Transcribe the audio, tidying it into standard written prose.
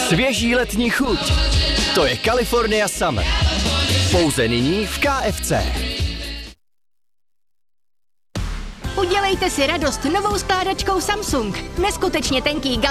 Svěží letní chuť. To je California Summer. Pouze nyní v KFC. Udělejte si radost novou skládačkou Samsung. Neskutečně tenký